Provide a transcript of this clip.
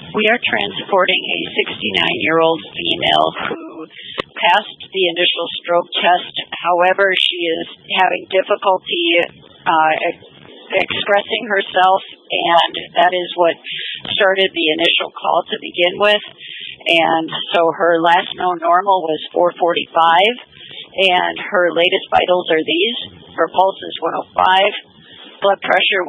We are transporting a 69-year-old female who passed the initial stroke test. However, she is having difficulty expressing herself, and that is what started the initial call to begin with. And so her last known normal was 445, and her latest vitals are these. Her pulse is 105, blood pressure